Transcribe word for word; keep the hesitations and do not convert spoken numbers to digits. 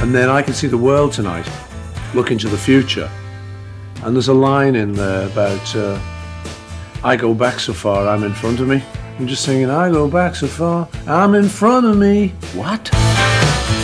And then I Can See the World Tonight, look into the future. And there's a line in there about, uh, I go back so far, I'm in front of me. I'm just singing, I go back so far, I'm in front of me. What?